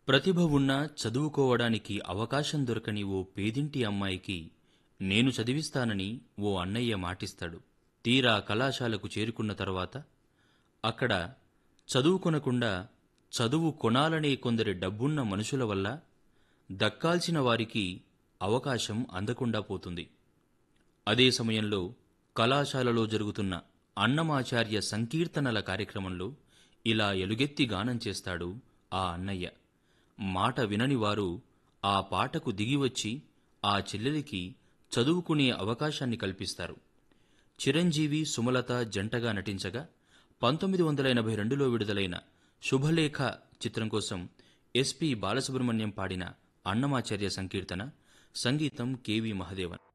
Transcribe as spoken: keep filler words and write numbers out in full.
ప్రతిభ ఉన్నా చదువుకోవడానికి అవకాశం దొరకని ఓ పేదింటి అమ్మాయికి నేను చదివిస్తానని ఓ అన్నయ్య మాటిస్తాడు. తీరా కళాశాలకు చేరుకున్న తర్వాత అక్కడ చదువుకొనకుండా చదువు కొనాలనే కొందరి డబ్బున్న మనుషుల వల్ల దక్కాల్సిన వారికి అవకాశం అందకుండా పోతుంది. అదే సమయంలో కళాశాలలో జరుగుతున్న అన్నమాచార్య సంకీర్తనల కార్యక్రమంలో ఇలా ఎలుగెత్తి గానం చేస్తాడు ఆ అన్నయ్య. మాట వినని వారు ఆ పాటకు దిగివచ్చి ఆ చెల్లెలికి చదువుకునే అవకాశాన్ని కల్పిస్తారు. చిరంజీవి, సుమలత జంటగా నటించగా పంతొమ్మిది వందల ఎనభై రెండులో విడుదలైన శుభలేఖ చిత్రం కోసం ఎస్పి బాలసుబ్రహ్మణ్యం పాడిన అన్నమాచార్య సంకీర్తన, సంగీతం కెవి మహదేవన్.